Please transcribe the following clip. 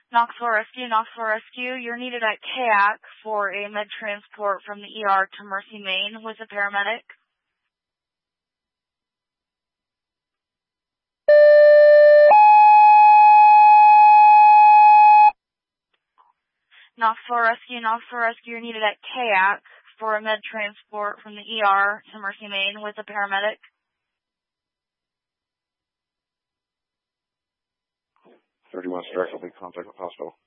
Knoxville Rescue, you're needed at KAC for a med transport from the ER to Mercy, Maine with a paramedic. Knoxville Rescue, you're needed at KAC for a med transport from the ER to Mercy, Maine with a paramedic. 31 Strike, I'll be in contact with hospital.